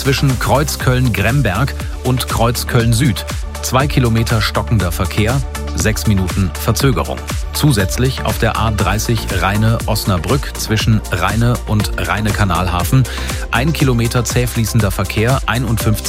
zwischen Kreuzköln-Gremberg und Kreuzköln-Süd. 2 Kilometer stockender Verkehr, 6 Minuten Verzögerung. Zusätzlich auf der A30 Rheine-Osnabrück zwischen Rheine und Rheine-Kanalhafen 1 Kilometer zäh fließender Verkehr, 51